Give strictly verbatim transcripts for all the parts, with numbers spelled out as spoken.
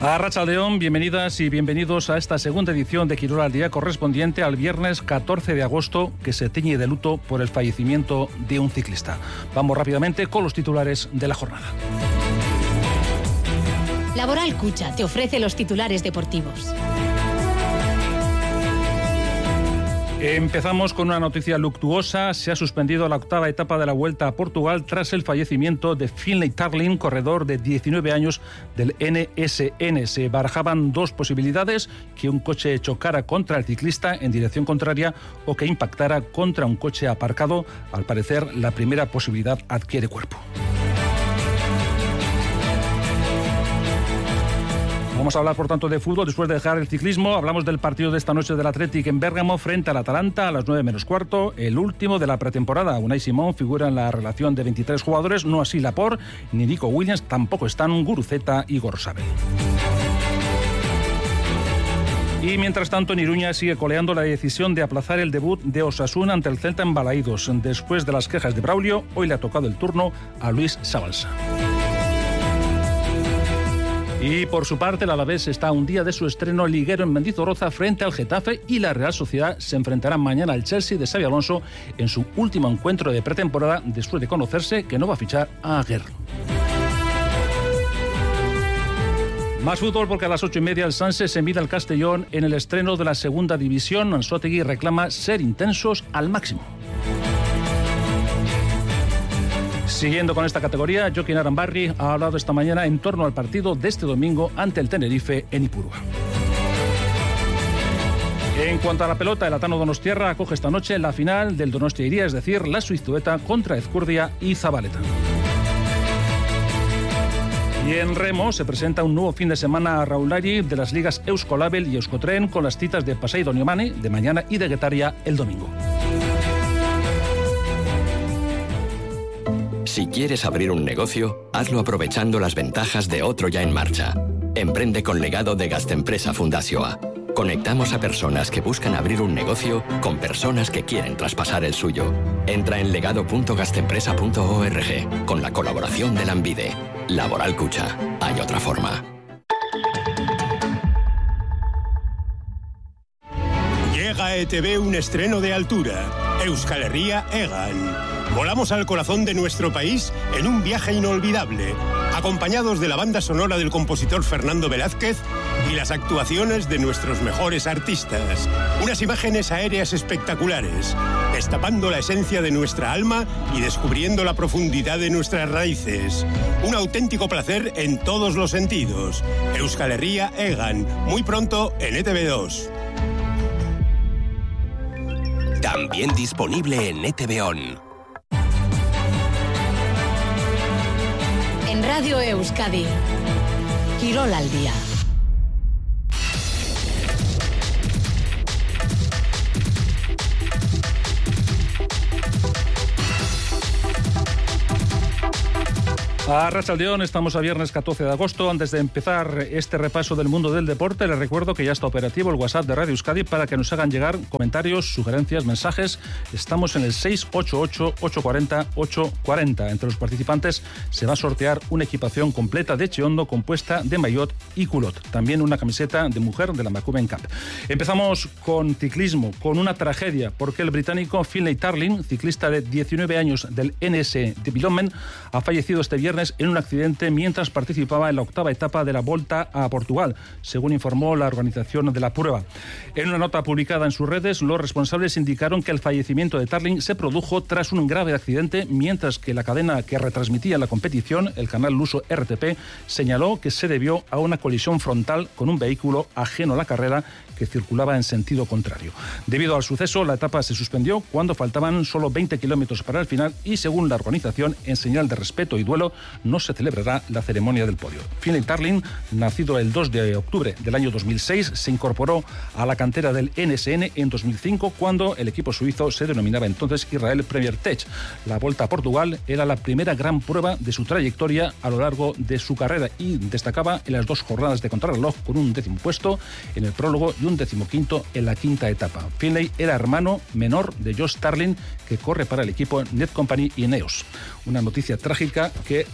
Arratsaldeon, bienvenidas y bienvenidos a esta segunda edición de Quirol al Día, correspondiente al viernes catorce de agosto, que se tiñe de luto por el fallecimiento de un ciclista. Vamos rápidamente con los titulares de la jornada. Laboral Cucha te ofrece los titulares deportivos. Empezamos con una noticia luctuosa. Se ha suspendido la octava etapa de la Vuelta a Portugal tras el fallecimiento de Finlay Tarling, corredor de diecinueve años del N S N. Se barajaban dos posibilidades: que un coche chocara contra el ciclista en dirección contraria o que impactara contra un coche aparcado. Al parecer, la primera posibilidad adquiere cuerpo. Vamos a hablar, por tanto, de fútbol. Después de dejar el ciclismo, hablamos del partido de esta noche del Athletic en Bérgamo frente al Atalanta a las nueve menos cuarto, el último de la pretemporada. Unai Simón figura en la relación de veintitrés jugadores, no así Laporte, ni Nico Williams, tampoco están Guruceta y Gorosabel. Y mientras tanto, en Iruña sigue coleando la decisión de aplazar el debut de Osasuna ante el Celta en Balaídos. Después de las quejas de Braulio, hoy le ha tocado el turno a Luis Sabalsa. Y por su parte, el Alavés está a un día de su estreno liguero en Mendizorroza frente al Getafe, y la Real Sociedad se enfrentará mañana al Chelsea de Xabi Alonso en su último encuentro de pretemporada, después de conocerse que no va a fichar a Aguerd. Más fútbol, porque a las ocho y media el Sanse se mide al Castellón en el estreno de la segunda división. Anzoátegui reclama ser intensos al máximo. Siguiendo con esta categoría, Joaquín Arambarri ha hablado esta mañana en torno al partido de este domingo ante el Tenerife en Ipurúa. En cuanto a la pelota, el Atano Donostiarra acoge esta noche la final del Donostia Iría, es decir, la Suizueta contra Ezcurdia y Zabaleta. Y en remo se presenta un nuevo fin de semana a Raulari de las ligas Euskolabel y Euskotren, con las citas de Pasai Doniomane de mañana y de Guetaria el domingo. Si quieres abrir un negocio, hazlo aprovechando las ventajas de otro ya en marcha. Emprende con Legado de Gastempresa Fundazioa. Conectamos a personas que buscan abrir un negocio con personas que quieren traspasar el suyo. Entra en legado punto gastempresa punto org con la colaboración de Lanbide. Laboral Cucha. Hay otra forma. Llega a E T V un estreno de altura. Euskal Herria Egan. Volamos al corazón de nuestro país en un viaje inolvidable, acompañados de la banda sonora del compositor Fernando Velázquez y las actuaciones de nuestros mejores artistas. Unas imágenes aéreas espectaculares, destapando la esencia de nuestra alma y descubriendo la profundidad de nuestras raíces. Un auténtico placer en todos los sentidos. Euskal Herria Egan, muy pronto en E T V dos. También disponible en E T V On. En Radio Euskadi, Quirol al Día. Arratsaldeon, estamos a viernes catorce de agosto. Antes de empezar este repaso del mundo del deporte, les recuerdo que ya está operativo el WhatsApp de Radio Euskadi para que nos hagan llegar comentarios, sugerencias, mensajes. Estamos en el seis ocho ocho, ocho cuatro cero, ocho cuatro cero. Entre los participantes se va a sortear una equipación completa de Chiondo compuesta de maillot y culot. También una camiseta de mujer de la Macuben Cup. Empezamos con ciclismo, con una tragedia, porque el británico Finlay Tarling, ciclista de diecinueve años del N S Development, ha fallecido este viernes en un accidente mientras participaba en la octava etapa de la Volta a Portugal, según informó la organización de la prueba. En una nota publicada en sus redes, los responsables indicaron que el fallecimiento de Tarling se produjo tras un grave accidente, mientras que la cadena que retransmitía la competición, el canal luso R T P, señaló que se debió a una colisión frontal con un vehículo ajeno a la carrera que circulaba en sentido contrario. Debido al suceso, la etapa se suspendió cuando faltaban solo veinte kilómetros para el final y, según la organización, en señal de respeto y duelo, no se celebrará la ceremonia del podio. Finlay Tarling, nacido el dos de octubre del año dos mil seis, se incorporó a la cantera del N S N en dos mil cinco, cuando el equipo suizo se denominaba entonces Israel Premier Tech. La Volta a Portugal era la primera gran prueba de su trayectoria a lo largo de su carrera y destacaba en las dos jornadas de contrarreloj con un décimo puesto en el prólogo y un decimoquinto en la quinta etapa. Finlay era hermano menor de Josh Tarling, que corre para el equipo Net Company y Ineos. Una noticia trágica que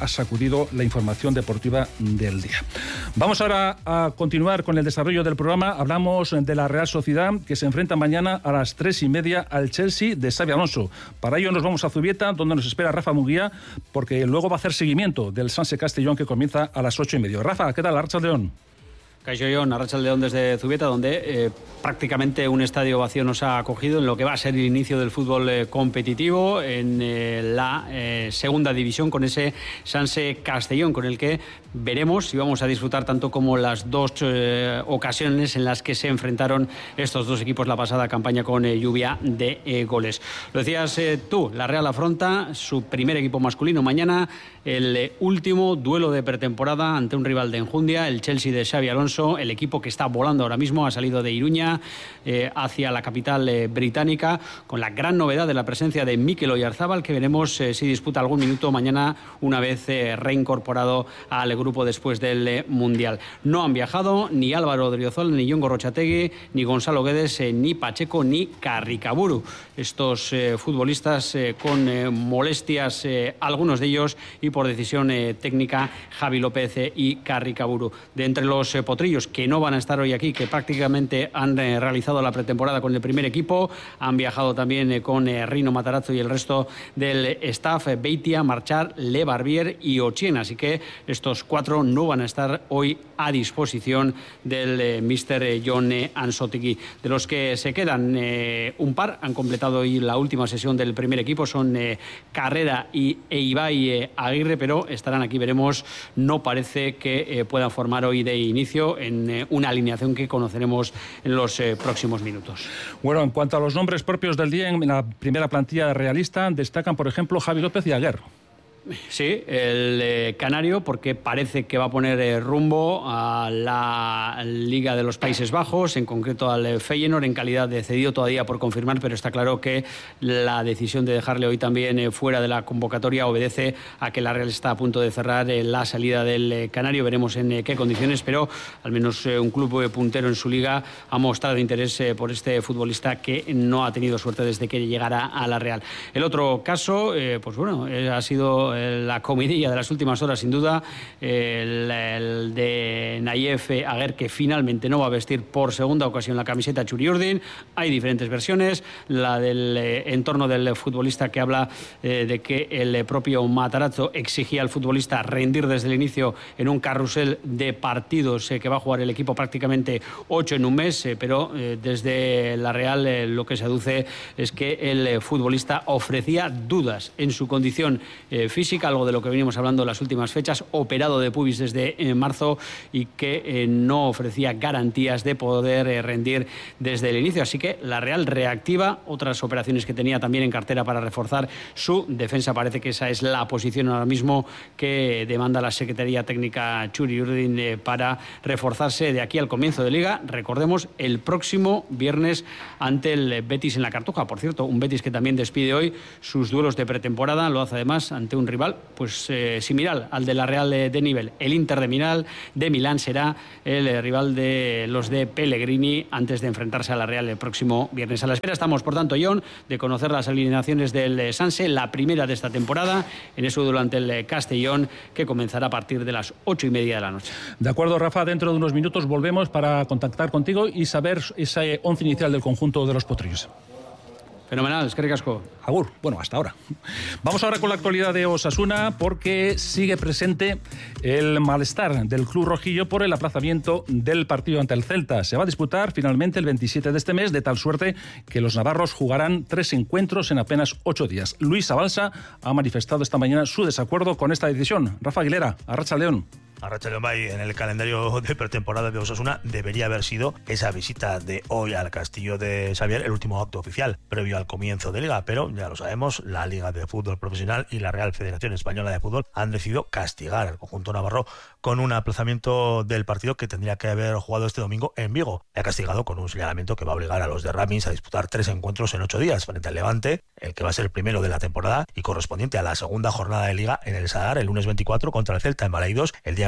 ha sacudido la información deportiva del día. Vamos ahora a continuar con el desarrollo del programa. Hablamos de la Real Sociedad, que se enfrenta mañana a las tres y media al Chelsea de Xabi Alonso. Para ello nos vamos a Zubieta, donde nos espera Rafa Munguía, porque luego va a hacer seguimiento del Sanse Castellón, que comienza a las ocho y media. Rafa, ¿qué tal? Arratsaldeon. Caixo Jon, Arratsaldeon desde Zubieta, donde eh, prácticamente un estadio vacío nos ha acogido en lo que va a ser el inicio del fútbol eh, competitivo en eh, la eh, segunda división, con ese Sanse Castellón, con el que veremos si vamos a disfrutar tanto como las dos eh, ocasiones en las que se enfrentaron estos dos equipos la pasada campaña, con eh, lluvia de eh, goles. Lo decías eh, tú, la Real afronta su primer equipo masculino mañana, el eh, último duelo de pretemporada ante un rival de enjundia, el Chelsea de Xabi Alonso. El equipo que está volando ahora mismo ha salido de Iruña eh, hacia la capital eh, británica, con la gran novedad de la presencia de Mikel Oyarzábal, que veremos eh, si disputa algún minuto mañana una vez eh, reincorporado al grupo después del eh, Mundial. No han viajado ni Álvaro Odriozola, ni Jon Gorrotxategi, ni Gonzalo Guedes, eh, ni Pacheco, ni Carricaburu. Estos eh, futbolistas eh, con eh, molestias, eh, algunos de ellos, y por decisión eh, técnica, Javi López eh, y Carricaburu. De entre los eh, que no van a estar hoy aquí, que prácticamente han eh, realizado la pretemporada con el primer equipo, han viajado también eh, con eh, Rino Matarazzo y el resto del eh, staff, eh, Beitia, Marchar, Le Barbier y Ochien, así que estos cuatro no van a estar hoy a disposición del eh, míster eh, Jon eh, Ansotegui. De los que se quedan, eh, un par han completado hoy la última sesión del primer equipo, son eh, Carrera y e Ibai eh, Aguirre, pero estarán aquí, veremos, no parece que eh, puedan formar hoy de inicio en eh, una alineación que conoceremos en los eh, próximos minutos. Bueno, en cuanto a los nombres propios del día, en la primera plantilla realista destacan, por ejemplo, Javi López y Aguer. Sí, el eh, canario, porque parece que va a poner eh, rumbo a la Liga de los Países Bajos, en concreto al eh, Feyenoord, en calidad de cedido todavía por confirmar, pero está claro que la decisión de dejarle hoy también eh, fuera de la convocatoria obedece a que la Real está a punto de cerrar eh, la salida del eh, canario. Veremos en eh, qué condiciones, pero al menos eh, un club eh, puntero en su liga ha mostrado interés eh, por este futbolista, que no ha tenido suerte desde que llegara a la Real. El otro caso, eh, pues bueno, eh, ha sido la comidilla de las últimas horas, sin duda, el, el de Nayef Aguer, que finalmente no va a vestir por segunda ocasión la camiseta Txuri Urdin. Hay diferentes versiones, la del eh, entorno del futbolista, que habla eh, de que el propio Matarazzo exigía al futbolista rendir desde el inicio en un carrusel de partidos eh, que va a jugar el equipo, prácticamente ocho en un mes, eh, pero eh, desde la Real eh, lo que se aduce es que el eh, futbolista ofrecía dudas en su condición eh, física, algo de lo que venimos hablando en las últimas fechas, operado de pubis desde eh, marzo, y que eh, no ofrecía garantías de poder eh, rendir desde el inicio. Así que la Real reactiva otras operaciones que tenía también en cartera para reforzar su defensa. Parece que esa es la posición ahora mismo que demanda la Secretaría Técnica Txuri Urdin eh, para reforzarse de aquí al comienzo de Liga. Recordemos, el próximo viernes ante el Betis en la Cartuja. Por cierto, un Betis que también despide hoy sus duelos de pretemporada, lo hace además ante un rival pues eh, similar al de la Real de, de nivel. El Inter de Milán, de Milán será el eh, rival de los de Pellegrini antes de enfrentarse a la Real el próximo viernes. A la espera estamos, por tanto, Jon, de conocer las alineaciones del eh, Sanse, la primera de esta temporada, en eso durante el eh, Castellón, que comenzará a partir de las ocho y media de la noche. De acuerdo, Rafa, dentro de unos minutos volvemos para contactar contigo y saber ese once inicial del conjunto de los potrillos. Fenomenal, es que ricasco. Agur, bueno, hasta ahora. Vamos ahora con la actualidad de Osasuna, porque sigue presente el malestar del club rojillo por el aplazamiento del partido ante el Celta. Se va a disputar finalmente el veintisiete de este mes, de tal suerte que los navarros jugarán tres encuentros en apenas ocho días. Luis Abalsa ha manifestado esta mañana su desacuerdo con esta decisión. Rafa Aguilera, Arratsaldeon. Arratsaldeon Bai, en el calendario de pretemporada de Osasuna debería haber sido esa visita de hoy al Castillo de Xavier, el último acto oficial previo al comienzo de Liga, pero ya lo sabemos, la Liga de Fútbol Profesional y la Real Federación Española de Fútbol han decidido castigar al conjunto navarro con un aplazamiento del partido que tendría que haber jugado este domingo en Vigo. Le ha castigado con un señalamiento que va a obligar a los de Ramins a disputar tres encuentros en ocho días frente al Levante, el que va a ser el primero de la temporada y correspondiente a la segunda jornada de Liga en el Sadar, el lunes veinticuatro contra el Celta en Balaidos, el día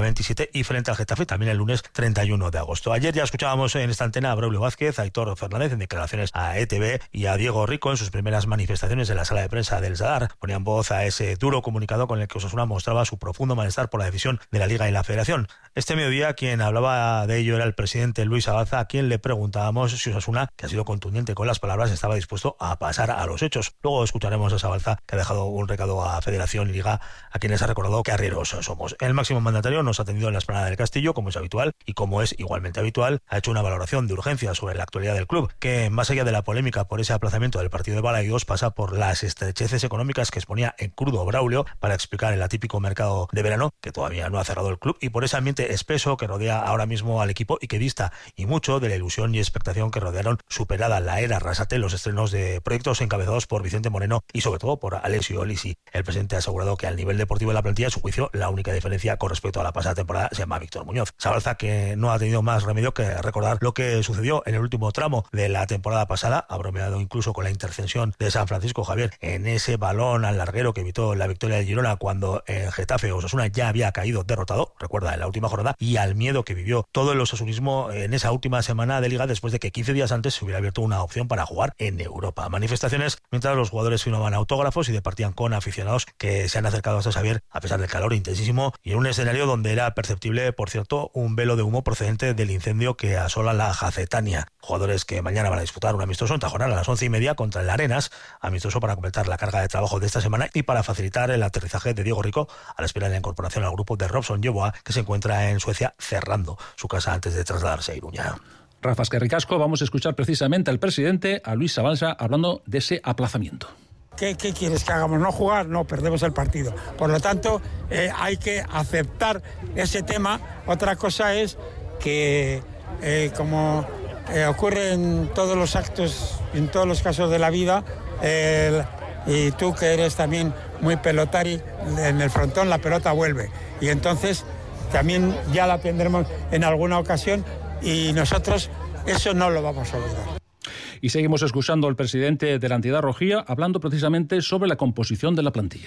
veintisiete y frente al Getafe también el lunes treinta y uno de agosto. Ayer ya escuchábamos en esta antena a Braulio Vázquez, a Aitor Fernández en declaraciones a E T V y a Diego Rico en sus primeras manifestaciones en la sala de prensa del Sadar. Ponían voz a ese duro comunicado con el que Osasuna mostraba su profundo malestar por la decisión de la Liga y la Federación. Este mediodía quien hablaba de ello era el presidente Luis Abalza, a quien le preguntábamos si Osasuna, que ha sido contundente con las palabras, estaba dispuesto a pasar a los hechos. Luego escucharemos a Abalza, que ha dejado un recado a Federación y Liga, a quienes ha recordado que arrieros somos. El máximo mandatario nos ha atendido en la explanada del Castillo, como es habitual, y como es igualmente habitual, ha hecho una valoración de urgencia sobre la actualidad del club, que más allá de la polémica por ese aplazamiento del partido de Balaídos, pasa por las estrecheces económicas que exponía en crudo Braulio para explicar el atípico mercado de verano, que todavía no ha cerrado el club, y por ese ambiente espeso que rodea ahora mismo al equipo y que dista y mucho de la ilusión y expectación que rodearon, superada la era Arrasate, los estrenos de proyectos encabezados por Vicente Moreno y sobre todo por Alessio Olisi. El presidente ha asegurado que al nivel deportivo de la plantilla, a su juicio, la única diferencia con respecto a la pasada temporada se llama Víctor Muñoz. Sabalza, que no ha tenido más remedio que recordar lo que sucedió en el último tramo de la temporada pasada, ha bromeado incluso con la intercesión de San Francisco Javier en ese balón al larguero que evitó la victoria de Girona cuando en Getafe Osasuna ya había caído derrotado, recuerda, en la última jornada, y al miedo que vivió todo el osasunismo en esa última semana de Liga después de que quince días antes se hubiera abierto una opción para jugar en Europa. Manifestaciones mientras los jugadores firmaban autógrafos y departían con aficionados que se han acercado hasta Xavier a pesar del calor intensísimo y en un escenario donde era perceptible, por cierto, un velo de humo procedente del incendio que asola la Jacetania. Jugadores que mañana van a disputar un amistoso en Tajonar a las once y media contra el Arenas, amistoso para completar la carga de trabajo de esta semana y para facilitar el aterrizaje de Diego Rico a la espera de la incorporación al grupo de Robson Yeboah, que se encuentra en Suecia cerrando su casa antes de trasladarse a Iruña. Rafa, es que ricasco, vamos a escuchar precisamente al presidente, a Luis Abalza, hablando de ese aplazamiento. ¿Qué, ¿Qué quieres que hagamos? ¿No jugar? No, perdemos el partido. Por lo tanto, eh, hay que aceptar ese tema. Otra cosa es que, eh, como eh, ocurre en todos los actos, en todos los casos de la vida, eh, y tú que eres también muy pelotari, en el frontón la pelota vuelve. Y entonces también ya la tendremos en alguna ocasión y nosotros eso no lo vamos a olvidar. Y seguimos escuchando al presidente de la entidad rojilla hablando precisamente sobre la composición de la plantilla.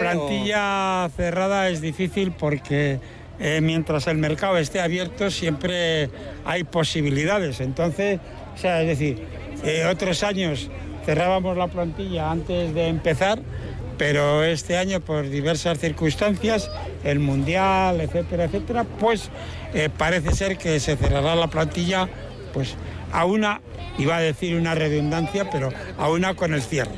Plantilla cerrada es difícil porque eh, mientras el mercado esté abierto siempre hay posibilidades. Entonces, o sea, es decir, eh, otros años cerrábamos la plantilla antes de empezar, pero este año por diversas circunstancias, el Mundial, etcétera, etcétera, pues eh, parece ser que se cerrará la plantilla pues a una, iba a decir una redundancia, pero a una con el cierre.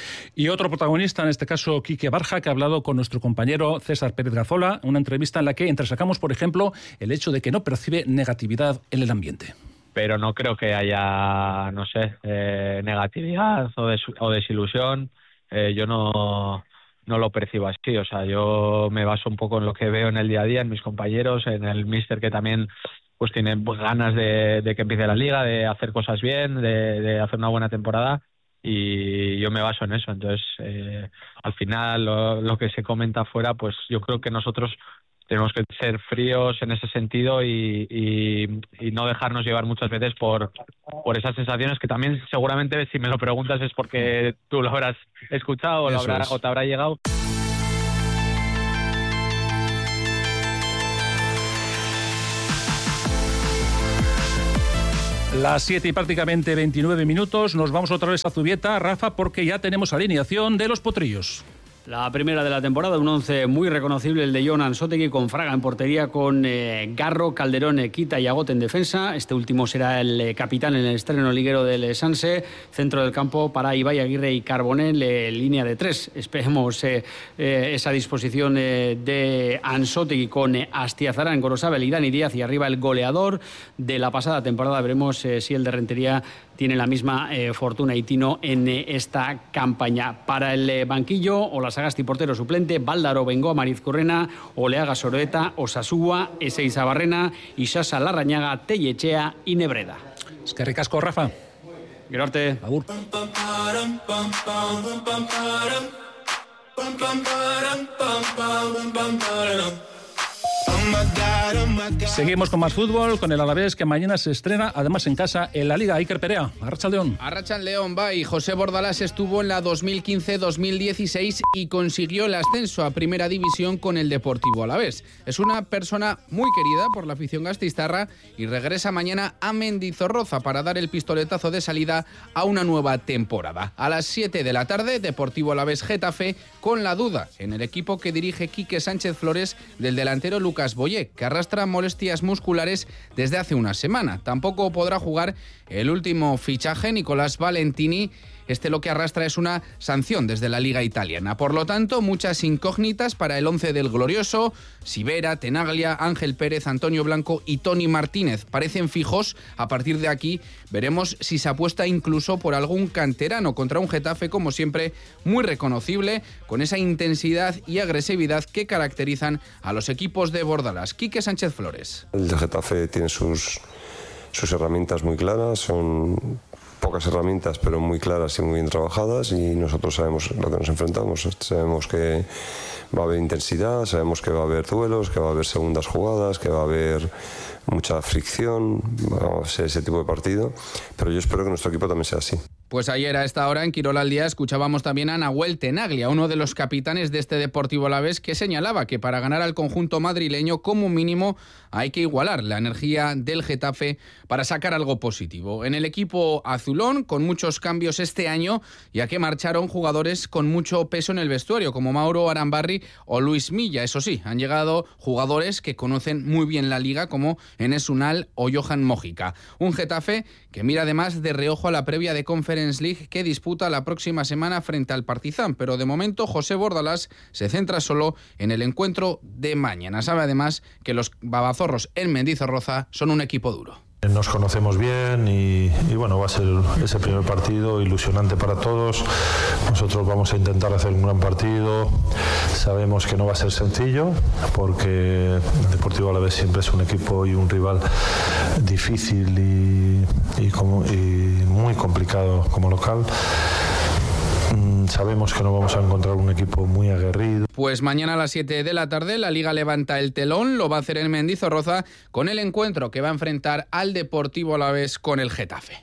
Y otro protagonista, en este caso Quique Barja, que ha hablado con nuestro compañero César Pérez Gazola, una entrevista en la que entresacamos, por ejemplo, el hecho de que no percibe negatividad en el ambiente. Pero no creo que haya, no sé, eh, negatividad o, des, o desilusión. Eh, yo no, no lo percibo así. O sea, yo me baso un poco en lo que veo en el día a día, en mis compañeros, en el míster que también pues tiene pues, ganas de, de que empiece la liga, de hacer cosas bien, de, de hacer una buena temporada. Y yo me baso en eso. Entonces, eh, al final, lo, lo que se comenta afuera, pues yo creo que nosotros tenemos que ser fríos en ese sentido y, y, y no dejarnos llevar muchas veces por, por esas sensaciones que también seguramente, si me lo preguntas, es porque tú lo habrás escuchado o, lo habrá, o te habrá llegado. Las siete y prácticamente veintinueve minutos, nos vamos otra vez a Zubieta, Rafa, porque ya tenemos alineación de los potrillos. La primera de la temporada, un once muy reconocible, el de Jon Ansotegui, con Fraga en portería, con eh, Garro, Calderón, Quita y Agot en defensa. Este último será el eh, capitán en el estreno liguero del Sanse. Centro del campo para Ibai Aguirre y Carbonell, eh, línea de tres. Esperemos eh, eh, esa disposición eh, de Ansotegui con eh, Astiazarán, Gorosabel y Dani Díaz, y arriba el goleador de la pasada temporada. Veremos eh, si el de Rentería tiene la misma eh, fortuna y tino en eh, esta campaña. Para el eh, banquillo, Olasagasti portero suplente, Báldaro, Bengoa, Marizcurrena, Oleaga, Soroeta, Osasúa, Ezeiza Barrena, Isasa Larrañaga, Tellechea y Nebreda. Es que ricasco, Rafa. Gero arte. Agur. Seguimos con más fútbol, con el Alavés que mañana se estrena, además en casa, en la Liga. Iker Perea, Arratsaldeon. Arratsaldeon, va, y José Bordalás estuvo en la dos mil quince dos mil dieciséis y consiguió el ascenso a Primera División con el Deportivo Alavés. Es una persona muy querida por la afición gasteiztarra y regresa mañana a Mendizorroza para dar el pistoletazo de salida a una nueva temporada. A las siete de la tarde, Deportivo Alavés Getafe, con la duda en el equipo que dirige Quique Sánchez Flores del delantero Lucas Boyé, que arrastra molestias musculares desde hace una semana. Tampoco podrá jugar el último fichaje, Nicolás Valentini. Este lo que arrastra es una sanción desde la Liga Italiana. Por lo tanto, muchas incógnitas para el once del glorioso. Sivera, Tenaglia, Ángel Pérez, Antonio Blanco y Tony Martínez parecen fijos. A partir de aquí veremos si se apuesta incluso por algún canterano contra un Getafe, como siempre, muy reconocible, con esa intensidad y agresividad que caracterizan a los equipos de Bordalás. Quique Sánchez Flores. El de Getafe tiene sus, sus herramientas muy claras, son pocas herramientas pero muy claras y muy bien trabajadas, y nosotros sabemos lo que nos enfrentamos. Sabemos que va a haber intensidad, sabemos que va a haber duelos, que va a haber segundas jugadas, que va a haber mucha fricción, va a ser ese tipo de partido, pero yo espero que nuestro equipo también sea así. Pues ayer a esta hora en Quirol al Día escuchábamos también a Nahuel Tenaglia, uno de los capitanes de este Deportivo Alavés, que señalaba que para ganar al conjunto madrileño como mínimo hay que igualar la energía del Getafe para sacar algo positivo. En el equipo azulón, con muchos cambios este año, ya que marcharon jugadores con mucho peso en el vestuario, como Mauro Arambarri o Luis Milla. Eso sí, han llegado jugadores que conocen muy bien la liga, como Enes Unal o Johan Mójica. Un Getafe que mira además de reojo a la previa de Conference League que disputa la próxima semana frente al Partizan, pero de momento José Bordalás se centra solo en el encuentro de mañana. Sabe además que los babazorros en Mendizorroza son un equipo duro. Nos conocemos bien y, y bueno, va a ser ese primer partido ilusionante para todos. Nosotros vamos a intentar hacer un gran partido. Sabemos que no va a ser sencillo porque el Deportivo Alavés siempre es un equipo y un rival difícil y, y, como, y muy complicado como local. Sabemos que no vamos a encontrar un equipo muy aguerrido. Pues mañana a las siete de la tarde la Liga levanta el telón, lo va a hacer en Mendizorroza con el encuentro que va a enfrentar al Deportivo Alavés con el Getafe.